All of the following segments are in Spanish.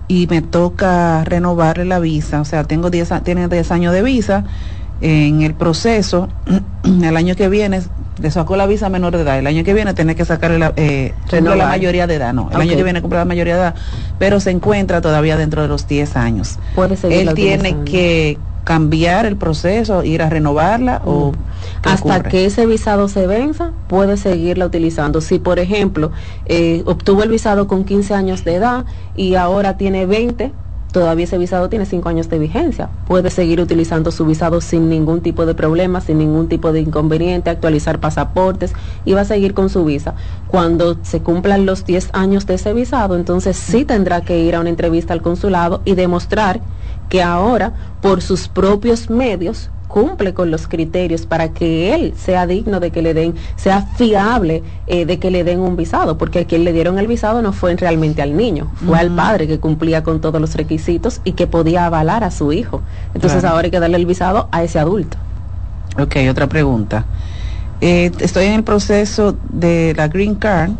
y me toca renovarle la visa, o sea, tiene 10 años de visa. En el proceso, el año que viene, le sacó la visa menor de edad, el año que viene tiene que sacarle cumple la mayoría de edad, el año que viene cumple la mayoría de edad, pero se encuentra todavía dentro de los 10 años. Puede seguir. Él tiene que cambiar el proceso, ir a renovarla o hasta que ese visado se venza, puede seguirla utilizando. Si por ejemplo obtuvo el visado con 15 años de edad y ahora tiene 20, todavía ese visado tiene 5 años de vigencia, puede seguir utilizando su visado sin ningún tipo de problema, sin ningún tipo de inconveniente, actualizar pasaportes y va a seguir con su visa. Cuando se cumplan los 10 años de ese visado, entonces sí tendrá que ir a una entrevista al consulado y demostrar que ahora, por sus propios medios, cumple con los criterios para que él sea digno de que le den, sea fiable de que le den un visado, porque a quien le dieron el visado no fue realmente al niño, fue al padre que cumplía con todos los requisitos y que podía avalar a su hijo. Entonces ahora hay que darle el visado a ese adulto. Ok, otra pregunta. Estoy en el proceso de la Green Card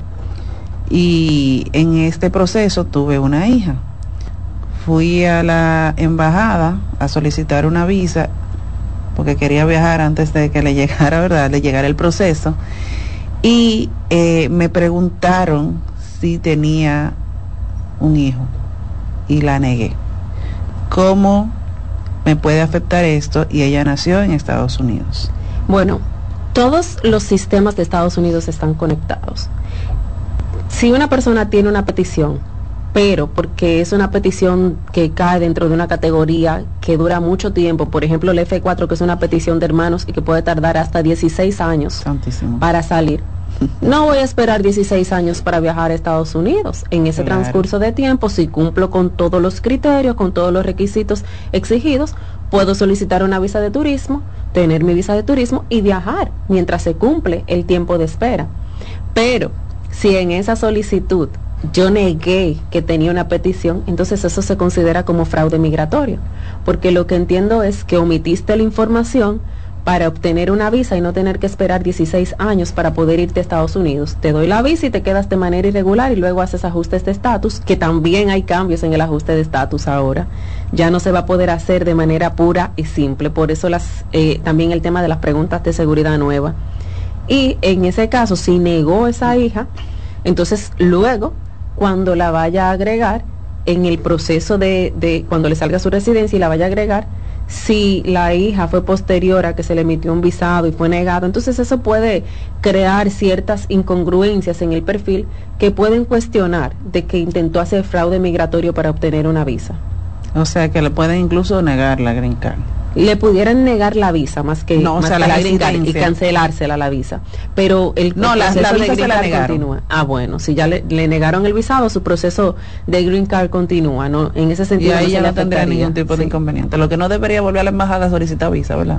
y en este proceso tuve una hija. Fui a la embajada a solicitar una visa porque quería viajar antes de que le llegara, ¿verdad? Le llegara el proceso. Y me preguntaron si tenía un hijo y la negué. ¿Cómo me puede afectar esto? Y ella nació en Estados Unidos. Bueno, todos los sistemas de Estados Unidos están conectados. Si una persona tiene una petición, pero porque es una petición que cae dentro de una categoría que dura mucho tiempo, por ejemplo el F4, que es una petición de hermanos y que puede tardar hasta 16 años Santísimo. Para salir. No voy a esperar 16 años para viajar a Estados Unidos. En ese transcurso de tiempo, si cumplo con todos los criterios, con todos los requisitos exigidos, puedo solicitar una visa de turismo, tener mi visa de turismo y viajar mientras se cumple el tiempo de espera. Pero si en esa solicitud yo negué que tenía una petición, entonces eso se considera como fraude migratorio, porque lo que entiendo es que omitiste la información para obtener una visa y no tener que esperar 16 años para poder irte a Estados Unidos. Te doy la visa y te quedas de manera irregular y luego haces ajustes de estatus, que también hay cambios en el ajuste de estatus ahora. Ya no se va a poder hacer de manera pura y simple, por eso también el tema de las preguntas de seguridad nueva. Y en ese caso, si negó esa hija, entonces luego, cuando la vaya a agregar, en el proceso de cuando le salga su residencia y la vaya a agregar, si la hija fue posterior a que se le emitió un visado y fue negado, entonces eso puede crear ciertas incongruencias en el perfil que pueden cuestionar de que intentó hacer fraude migratorio para obtener una visa. O sea que le pueden incluso negar la Green Card. Le pudieran negar la visa más que la Green Card y cancelársela la visa, pero la visa de Green Card continúa. Ah, bueno, si ya le negaron el visado, su proceso de Green Card continúa, ¿no? En ese sentido, y ahí ya no tendría ningún tipo de inconveniente. Lo que no debería volver a la embajada a solicitar visa, ¿verdad?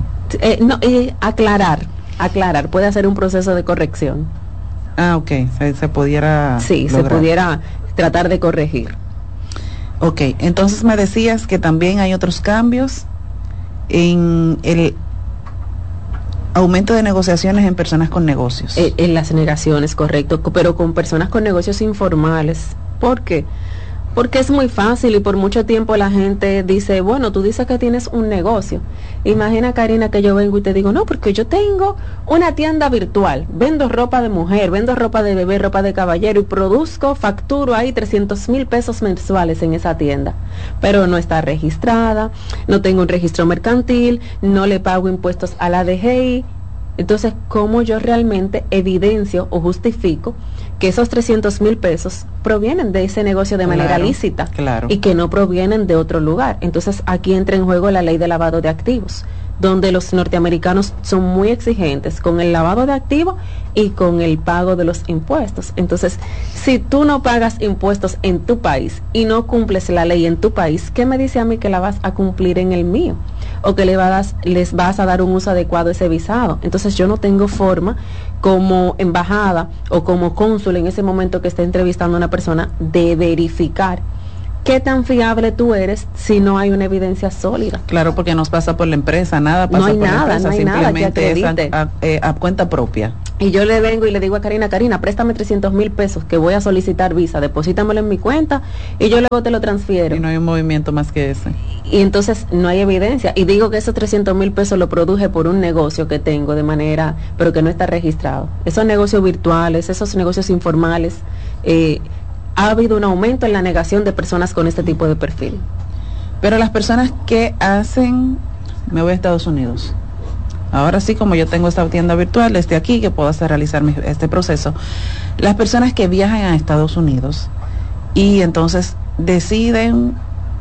Aclarar, puede hacer un proceso de corrección. Ah, ok, se pudiera lograr. Se pudiera tratar de corregir. Ok, entonces me decías que también hay otros cambios en el aumento de negociaciones en personas con negocios. En las negaciones, correcto, pero con personas con negocios informales. ¿Por qué? Porque es muy fácil y por mucho tiempo la gente dice, bueno, tú dices que tienes un negocio. Imagina, Karina, que yo vengo y te digo, no, porque yo tengo una tienda virtual, vendo ropa de mujer, vendo ropa de bebé, ropa de caballero y facturo ahí 300,000 pesos mensuales en esa tienda. Pero no está registrada, no tengo un registro mercantil, no le pago impuestos a la DGI. Entonces, ¿cómo yo realmente evidencio o justifico que esos 300,000 pesos provienen de ese negocio de manera lícita y que no provienen de otro lugar? Entonces, aquí entra en juego la ley de lavado de activos, donde los norteamericanos son muy exigentes con el lavado de activos y con el pago de los impuestos. Entonces, si tú no pagas impuestos en tu país y no cumples la ley en tu país, ¿qué me dice a mí que la vas a cumplir en el mío? O que les vas a dar un uso adecuado a ese visado. Entonces yo no tengo forma como embajada o como cónsul en ese momento que esté entrevistando a una persona de verificar qué tan fiable tú eres si no hay una evidencia sólida. Claro, porque no pasa por la empresa, nada pasa por la empresa, simplemente es a cuenta propia. y yo le vengo y le digo a Karina, préstame 300,000 pesos que voy a solicitar visa, deposítamelo en mi cuenta y yo luego te lo transfiero. Y no hay un movimiento más que ese. Y entonces no hay evidencia. Y digo que esos 300,000 pesos lo produje por un negocio que tengo de manera, pero que no está registrado. Esos negocios virtuales, esos negocios informales, ha habido un aumento en la negación de personas con este tipo de perfil. Pero las personas que hacen, me voy a Estados Unidos. Ahora sí, como yo tengo esta tienda virtual desde aquí, que puedo realizar este proceso, las personas que viajan a Estados Unidos y entonces deciden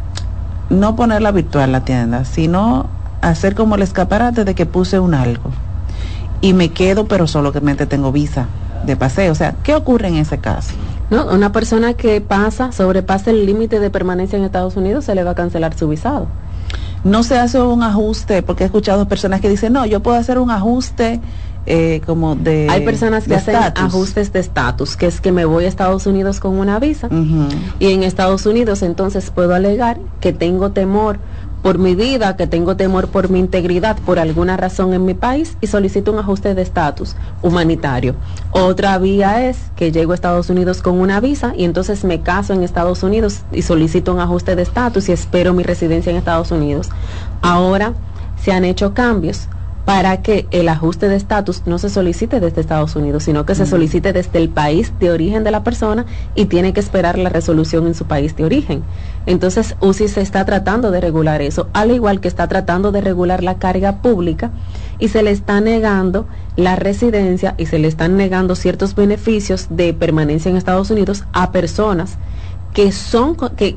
no ponerla virtual la tienda, sino hacer como el escaparate de que puse un algo y me quedo, pero solamente tengo visa de paseo. O sea, ¿qué ocurre en ese caso? No, una persona que sobrepasa el límite de permanencia en Estados Unidos, se le va a cancelar su visado. No se hace un ajuste, porque he escuchado personas que dicen, no, yo puedo hacer un ajuste como de... Hay personas que hacen estatus. Ajustes de estatus, que es que me voy a Estados Unidos con una visa, y en Estados Unidos entonces puedo alegar que tengo temor por mi vida, que tengo temor por mi integridad, por alguna razón en mi país, y solicito un ajuste de estatus humanitario. Otra vía es que llego a Estados Unidos con una visa y entonces me caso en Estados Unidos y solicito un ajuste de estatus y espero mi residencia en Estados Unidos. Ahora se han hecho cambios para que el ajuste de estatus no se solicite desde Estados Unidos, sino que se solicite desde el país de origen de la persona y tiene que esperar la resolución en su país de origen. Entonces, UCI se está tratando de regular eso, al igual que está tratando de regular la carga pública, y se le está negando la residencia y se le están negando ciertos beneficios de permanencia en Estados Unidos a personas que son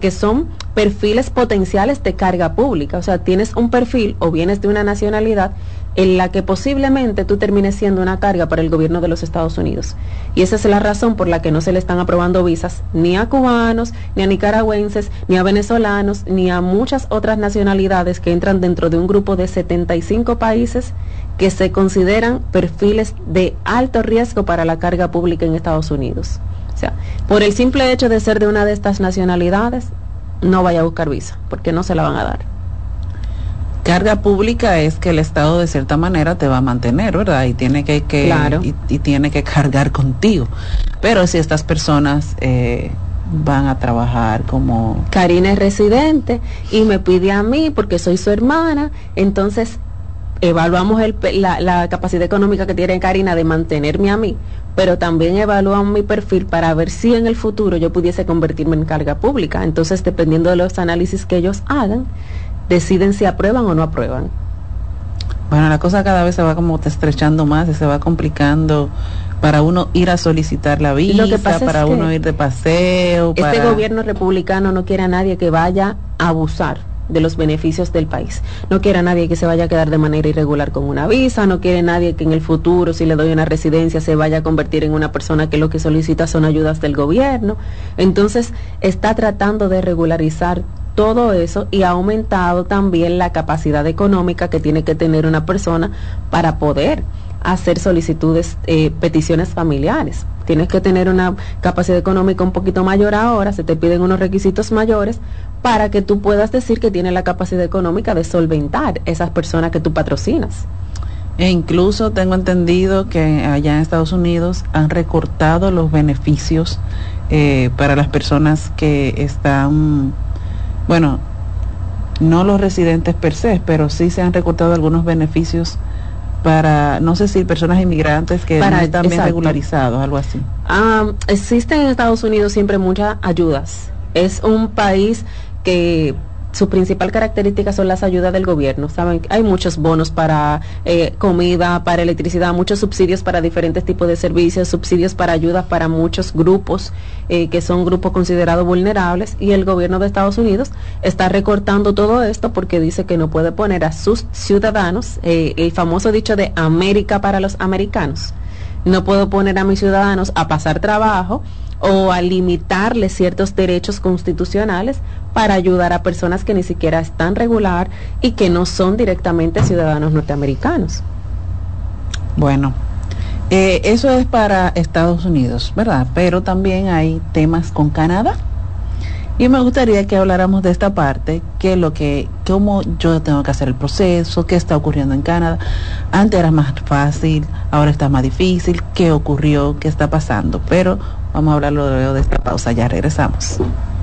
perfiles potenciales de carga pública. O sea, tienes un perfil o vienes de una nacionalidad en la que posiblemente tú termines siendo una carga para el gobierno de los Estados Unidos. Y esa es la razón por la que no se le están aprobando visas ni a cubanos, ni a nicaragüenses, ni a venezolanos, ni a muchas otras nacionalidades que entran dentro de un grupo de 75 países que se consideran perfiles de alto riesgo para la carga pública en Estados Unidos. O sea, por el simple hecho de ser de una de estas nacionalidades, no vaya a buscar visa, porque no se la van a dar. Carga pública es que el Estado de cierta manera te va a mantener, ¿verdad? Y tiene que claro. y tiene que cargar contigo. Pero si estas personas van a trabajar como... Karina es residente y me pide a mí, porque soy su hermana, entonces evaluamos la capacidad económica que tiene Karina de mantenerme a mí, pero también evaluamos mi perfil para ver si en el futuro yo pudiese convertirme en carga pública. Entonces, dependiendo de los análisis que ellos hagan, deciden si aprueban o no aprueban. Bueno, la cosa cada vez se va como estrechando más y se va complicando para uno ir a solicitar la visa, para uno ir de paseo. Este gobierno republicano no quiere a nadie que vaya a abusar de los beneficios del país. No quiere a nadie que se vaya a quedar de manera irregular con una visa, no quiere a nadie que en el futuro, si le doy una residencia, se vaya a convertir en una persona que lo que solicita son ayudas del gobierno. Entonces, está tratando de regularizar todo eso y ha aumentado también la capacidad económica que tiene que tener una persona para poder hacer solicitudes, peticiones familiares. Tienes que tener una capacidad económica un poquito mayor ahora, se te piden unos requisitos mayores para que tú puedas decir que tienes la capacidad económica de solventar esas personas que tú patrocinas. E incluso tengo entendido que allá en Estados Unidos han recortado los beneficios para las personas que están, bueno, no los residentes per se, pero sí se han recortado algunos beneficios para, no sé si personas inmigrantes que no están bien regularizados, algo así. Existen en Estados Unidos siempre muchas ayudas. Es un país que su principal característica son las ayudas del gobierno. Saben, hay muchos bonos para comida, para electricidad, muchos subsidios para diferentes tipos de servicios, subsidios para ayudas para muchos grupos que son grupos considerados vulnerables, y el gobierno de Estados Unidos está recortando todo esto porque dice que no puede poner a sus ciudadanos, el famoso dicho de América para los americanos. No puedo poner a mis ciudadanos a pasar trabajo o a limitarles ciertos derechos constitucionales para ayudar a personas que ni siquiera están regular y que no son directamente ciudadanos norteamericanos. Bueno, eso es para Estados Unidos, ¿verdad? Pero también hay temas con Canadá. Y me gustaría que habláramos de esta parte, cómo yo tengo que hacer el proceso, qué está ocurriendo en Canadá. Antes era más fácil, ahora está más difícil, qué ocurrió, qué está pasando. Pero vamos a hablarlo luego de esta pausa, ya regresamos.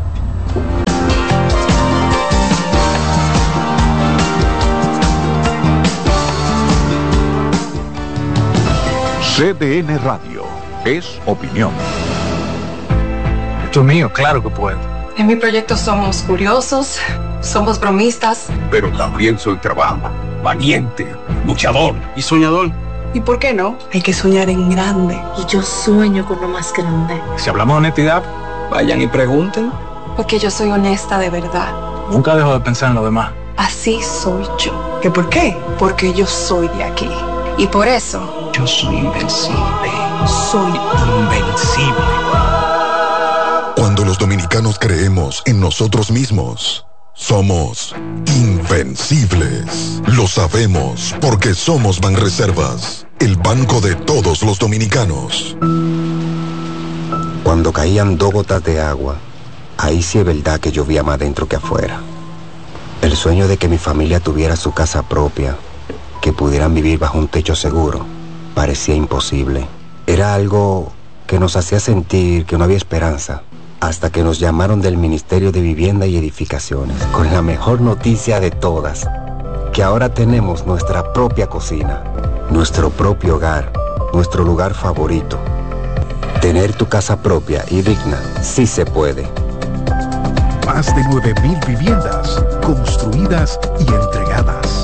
CDN Radio es opinión. Esto es mío, claro que puedo. En mi proyecto somos curiosos, somos bromistas. Pero también soy trabajo, valiente, luchador y soñador. ¿Y por qué no? Hay que soñar en grande. Y yo sueño con lo más grande. Si hablamos de honestidad, Vayan y pregunten. Porque yo soy honesta de verdad. nunca dejo de pensar en lo demás. Así soy yo. ¿Qué por qué? Porque yo soy de aquí. Y por eso... Yo soy invencible. Soy Invencible. Cuando los dominicanos creemos en nosotros mismos, somos invencibles. Lo sabemos porque somos Banreservas, el banco de todos los dominicanos. Cuando caían 2 gotas de agua, ahí sí es verdad que llovía más dentro que afuera. El sueño de que mi familia tuviera su casa propia, que pudieran vivir bajo un techo seguro, parecía imposible. Era algo que nos hacía sentir que no había esperanza, hasta que nos llamaron del Ministerio de Vivienda y Edificaciones, con la mejor noticia de todas, que ahora tenemos nuestra propia cocina, nuestro propio hogar, nuestro lugar favorito. Tener tu casa propia y digna sí se puede. Más de 9,000 viviendas construidas y entregadas.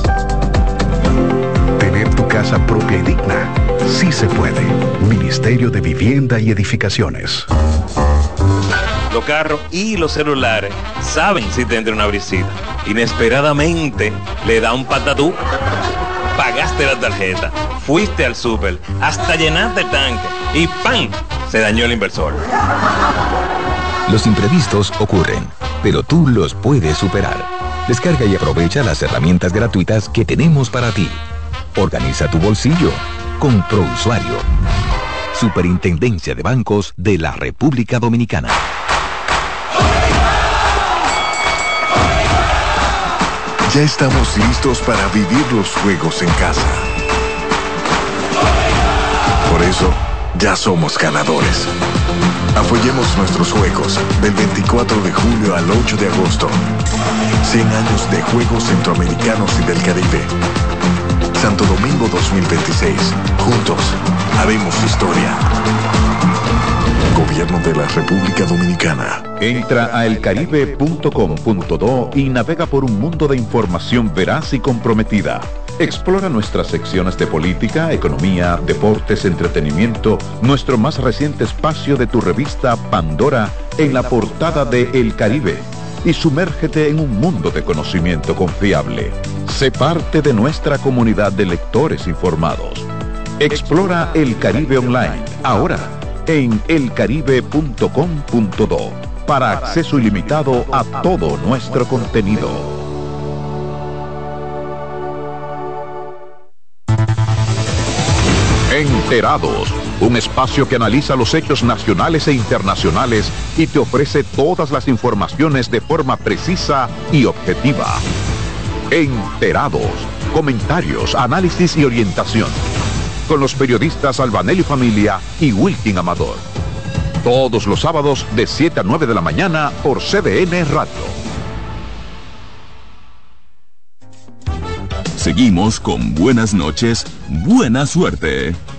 Tener tu casa propia y digna sí se puede. Ministerio de Vivienda y Edificaciones. Los carros y los celulares saben si te entra una brisita. Inesperadamente le da un patatú. Pagaste la tarjeta, fuiste al súper, hasta llenaste el tanque y ¡pam! Se dañó el inversor. Los imprevistos ocurren, pero tú los puedes superar. Descarga y aprovecha las herramientas gratuitas que tenemos para ti. Organiza tu bolsillo con ProUsuario. Superintendencia de Bancos de la República Dominicana. Ya estamos listos para vivir los juegos en casa. Por eso, ya somos ganadores. Apoyemos nuestros juegos del 24 de julio al 8 de agosto. 100 años de Juegos Centroamericanos y del Caribe. Santo Domingo 2026. Juntos, haremos historia. Gobierno de la República Dominicana. Entra a elcaribe.com.do y navega por un mundo de información veraz y comprometida. Explora nuestras secciones de política, economía, deportes, entretenimiento, nuestro más reciente espacio de tu revista Pandora en la portada de El Caribe y sumérgete en un mundo de conocimiento confiable. Sé parte de nuestra comunidad de lectores informados. Explora El Caribe Online, ahora en elcaribe.com.do, para acceso ilimitado a todo nuestro contenido. Enterados, un espacio que analiza los hechos nacionales e internacionales y te ofrece todas las informaciones de forma precisa y objetiva. Enterados, comentarios, análisis y orientación. Con los periodistas Albanelli Familia y Wilkin Amador. Todos los sábados de 7 a 9 de la mañana por CDN Radio. Seguimos con buenas noches, buena suerte.